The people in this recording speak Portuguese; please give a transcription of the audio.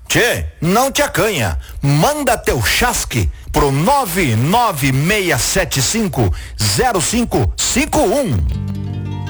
Tchê, não te acanha. Manda teu chasque pro 996750551.